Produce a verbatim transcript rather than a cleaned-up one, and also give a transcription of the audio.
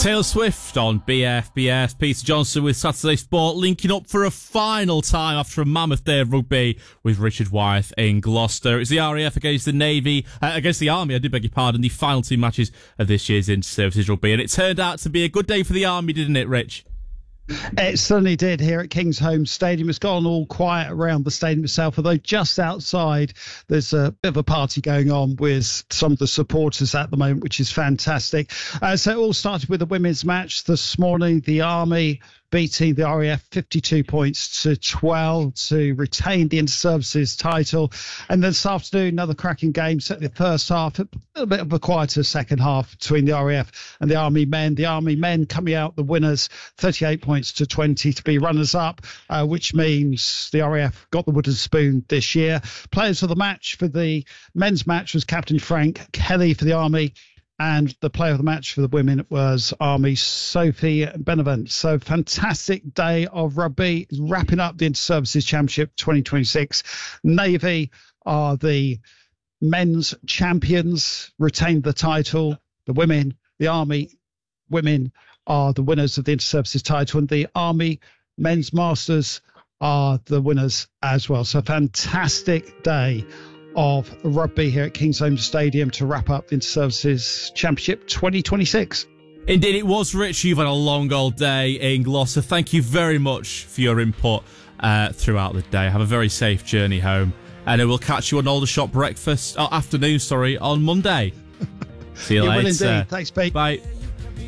Taylor Swift on B F B S. Peter Johnson with Saturday Sport, linking up for a final time after a mammoth day of rugby with Richard Wyeth in Gloucester. It's the R A F against the Navy, uh, against the Army, I do beg your pardon, the final two matches of this year's Inter-Services Rugby. And it turned out to be a good day for the Army, didn't it, Rich? It certainly did here at Kingsholm Stadium. It's gone all quiet around the stadium itself, although just outside there's a bit of a party going on with some of the supporters at the moment, which is fantastic. Uh, so it all started with a women's match this morning. The Army beating the R A F fifty-two points to twelve to retain the Inter-Services title. And then this afternoon, another cracking game. Certainly the first half, a little bit of a quieter second half between the R A F and the Army men. The Army men coming out the winners, thirty-eight points to twenty to be runners-up, uh, which means the R A F got the wooden spoon this year. Players of the match for the men's match was Captain Frank Kelly for the Army, and the player of the match for the women was Army Sophie Benevent. So fantastic day of rugby, wrapping up the Inter-Services Championship twenty twenty-six. Navy are the men's champions, retained the title. The women, the Army women are the winners of the Inter-Services title, and the Army men's masters are the winners as well. So fantastic day of rugby here at Kingsholm Stadium to wrap up the Inter-Services Championship twenty twenty-six. Indeed, it was, Rich. You've had a long old day in Gloucester. Thank you very much for your input uh, throughout the day. Have a very safe journey home, and we'll catch you on Aldershot breakfast, oh, afternoon, sorry, on Monday. See you, you later. Will indeed. Thanks, Pete. Bye.